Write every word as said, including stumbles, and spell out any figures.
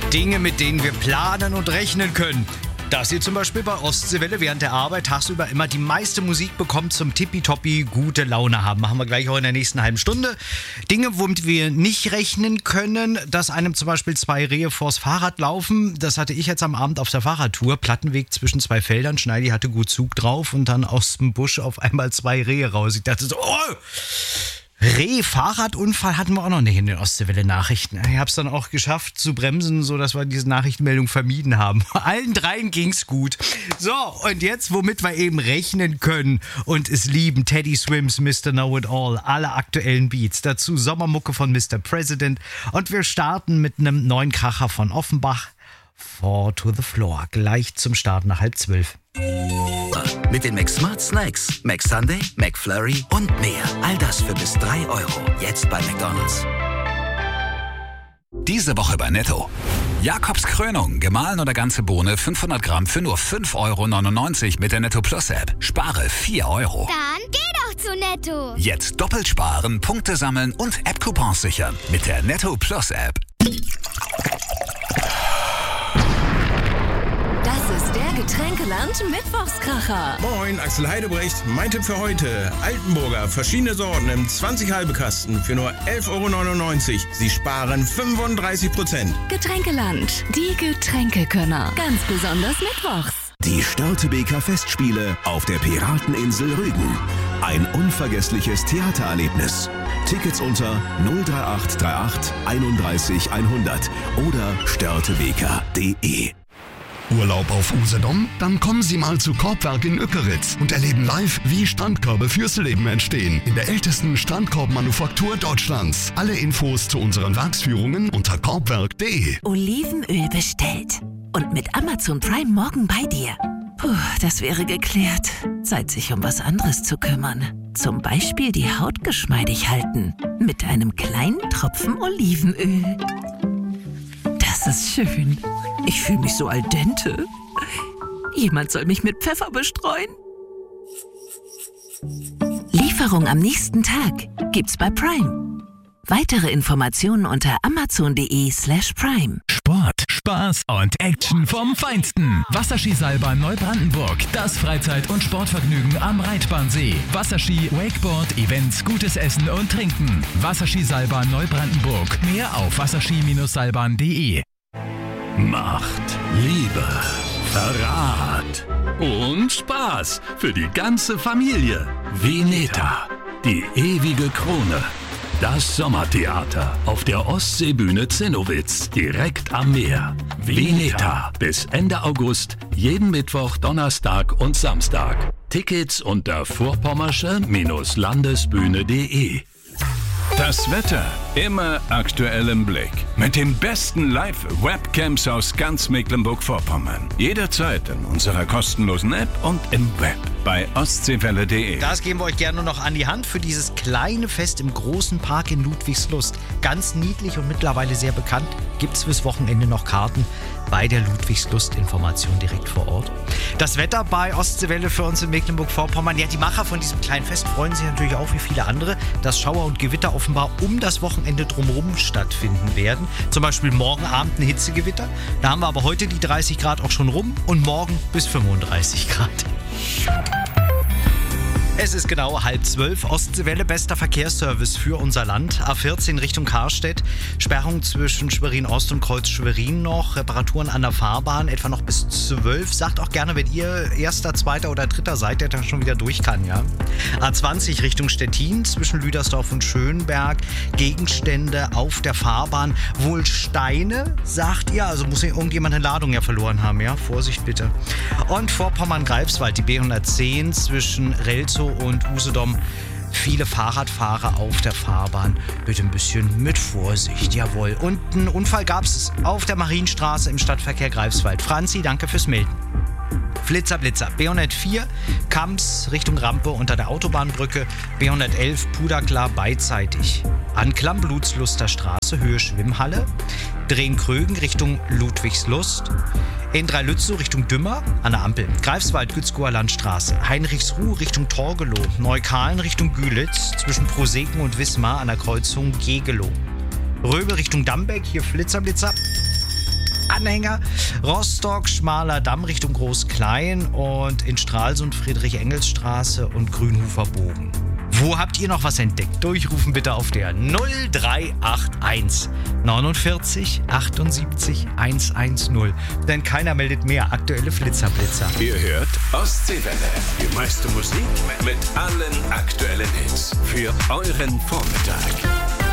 Dinge, mit denen wir planen und rechnen können. Dass ihr zum Beispiel bei Ostseewelle während der Arbeit tagsüber immer die meiste Musik bekommt zum tippitoppi gute Laune haben. Machen wir gleich auch in der nächsten halben Stunde. Dinge, womit wir nicht rechnen können, dass einem zum Beispiel zwei Rehe vors Fahrrad laufen. Das hatte ich jetzt am Abend auf der Fahrradtour. Plattenweg zwischen zwei Feldern. Schneidi hatte gut Zug drauf und dann aus dem Busch auf einmal zwei Rehe raus. Ich dachte so, oh! Reh-Fahrradunfall hatten wir auch noch nicht in den Ostseewelle-Nachrichten. Ich habe es dann auch geschafft zu bremsen, sodass wir diese Nachrichtenmeldung vermieden haben. Allen dreien ging's gut. So, und jetzt, womit wir eben rechnen können und es lieben. Teddy Swims, Mister Know-It-All, alle aktuellen Beats. Dazu Sommermucke von Mister President. Und wir starten mit einem neuen Kracher von Offenbach. Four to the Floor. Gleich zum Start nach halb zwölf. Mit den McSmart Snacks, McSunday, McFlurry und mehr. All das für bis drei Euro. Jetzt bei McDonald's. Diese Woche bei Netto. Jakobs Krönung, gemahlen oder ganze Bohne, fünfhundert Gramm für nur fünf Euro neunundneunzig mit der Netto Plus App. Spare vier Euro. Dann geh doch zu Netto. Jetzt doppelt sparen, Punkte sammeln und App-Coupons sichern mit der Netto Plus App. Das ist der Getränkeland-Mittwochskracher. Moin, Axel Heidebrecht. Mein Tipp für heute. Altenburger, verschiedene Sorten im zwanzig halbe Kasten für nur elf Euro neunundneunzig. Sie sparen fünfunddreißig Prozent. Getränkeland, die Getränkekönner. Ganz besonders mittwochs. Die Störtebeker Festspiele auf der Pirateninsel Rügen. Ein unvergessliches Theatererlebnis. Tickets unter null drei acht drei acht einunddreißig hundert oder störtebeker punkt de. Urlaub auf Usedom? Dann kommen Sie mal zu Korbwerk in Ückeritz und erleben live, wie Strandkörbe fürs Leben entstehen. In der ältesten Strandkorbmanufaktur Deutschlands. Alle Infos zu unseren Werksführungen unter korbwerk punkt de. Olivenöl bestellt. Und mit Amazon Prime morgen bei dir. Puh, das wäre geklärt. Zeit, sich um was anderes zu kümmern. Zum Beispiel die Haut geschmeidig halten. Mit einem kleinen Tropfen Olivenöl. Das ist schön. Ich fühle mich so al dente. Jemand soll mich mit Pfeffer bestreuen. Lieferung am nächsten Tag gibt's bei Prime. Weitere Informationen unter amazon.de slash prime. Sport, Spaß und Action vom Feinsten. Wasserskiseilbahn Neubrandenburg. Das Freizeit- und Sportvergnügen am Reitbahnsee. Wasserski, Wakeboard, Events, gutes Essen und Trinken. Wasserskiseilbahn Neubrandenburg. Mehr auf wasserski Seilbahn punkt de. Macht, Liebe, Verrat und Spaß für die ganze Familie. Veneta, die ewige Krone. Das Sommertheater auf der Ostseebühne Zinnowitz, direkt am Meer. Veneta, bis Ende August, jeden Mittwoch, Donnerstag und Samstag. Tickets unter vorpommersche-landesbühne punkt de. Das Wetter immer aktuell im Blick. Mit den besten Live-Webcams aus ganz Mecklenburg-Vorpommern. Jederzeit in unserer kostenlosen App und im Web bei ostseewelle punkt de. Das geben wir euch gerne noch an die Hand für dieses kleine Fest im großen Park in Ludwigslust. Ganz niedlich und mittlerweile sehr bekannt. Gibt es fürs Wochenende noch Karten bei der Ludwigslust-Information direkt vor Ort. Das Wetter bei Ostseewelle für uns in Mecklenburg-Vorpommern. Ja, die Macher von diesem kleinen Fest freuen sich natürlich auch wie viele andere, dass Schauer und Gewitter offenbar um das Wochenende drumherum stattfinden werden. Zum Beispiel morgen Abend ein Hitzegewitter. Da haben wir aber heute die dreißig Grad auch schon rum und morgen bis fünfunddreißig Grad. Es ist genau halb zwölf. Ostseewelle, bester Verkehrsservice für unser Land. A vierzehn Richtung Karstedt. Sperrung zwischen Schwerin-Ost und Kreuz-Schwerin noch. Reparaturen an der Fahrbahn, etwa noch bis zwölf. Sagt auch gerne, wenn ihr Erster, Zweiter oder Dritter seid, der dann schon wieder durch kann, ja. A zwanzig Richtung Stettin, zwischen Lüdersdorf und Schönberg. Gegenstände auf der Fahrbahn. Wohl Steine, sagt ihr. Also muss irgendjemand eine Ladung ja verloren haben, ja. Vorsicht bitte. Und Vorpommern-Greifswald, die B hundertzehn zwischen Relzow und Usedom. Viele Fahrradfahrer auf der Fahrbahn. Bitte ein bisschen mit Vorsicht, jawohl. Und einen Unfall gab es auf der Marienstraße im Stadtverkehr Greifswald. Franzi, danke fürs Melden. Flitzer, Blitzer. B hundertvier, Kamps Richtung Rampe unter der Autobahnbrücke. B hundertelf, Puderklar beidseitig. Anklam, Blutsluster Straße, Höhe Schwimmhalle. Drehen-Krögen Richtung Ludwigslust. N drei Lützow Richtung Dümmer an der Ampel. Greifswald, Gützkower Landstraße. Heinrichsruh Richtung Torgelow. Neukalen Richtung Gülitz zwischen Proseken und Wismar an der Kreuzung Gegelow. Röbel Richtung Dambeck, hier Flitzer, Blitzer. Anhänger. Rostock, Schmaler Damm Richtung Groß-Klein und in Stralsund Friedrich-Engels-Straße und Grünhofer Bogen. Wo habt ihr noch was entdeckt? Durchrufen bitte auf der null drei acht eins neunundvierzig achtundsiebzig hundertzehn. Denn keiner meldet mehr. Aktuelle Flitzerblitzer. Ihr hört Ostseewelle. Die meiste Musik mit allen aktuellen Hits für euren Vormittag.